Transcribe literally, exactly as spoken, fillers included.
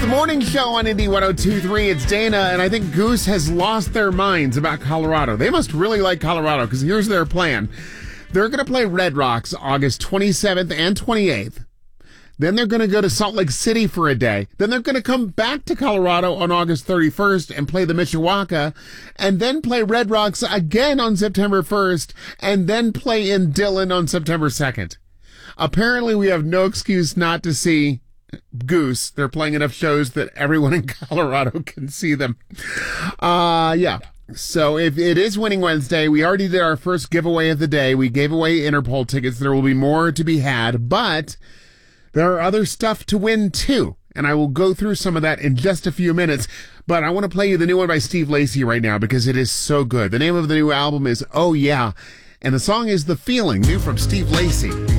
the morning show on Indy one oh two point three. It's Dana, and I think Goose has lost their minds about Colorado. They must really like Colorado, because here's their plan. They're going to play Red Rocks August twenty-seventh and twenty-eighth. Then they're going to go to Salt Lake City for a day. Then they're going to come back to Colorado on August thirty-first and play the Mishawaka, and then play Red Rocks again on September first, and then play in Dillon on September second. Apparently, we have no excuse not to see Goose. They're playing enough shows that everyone in Colorado can see them. Uh, yeah. So if it is Winning Wednesday, we already did our first giveaway of the day. We gave away Interpol tickets. There will be more to be had, but there are other stuff to win too. And I will go through some of that in just a few minutes. But I want to play you the new one by Steve Lacy right now because it is so good. The name of the new album is Oh Yeah. And the song is The Feeling, new from Steve Lacy.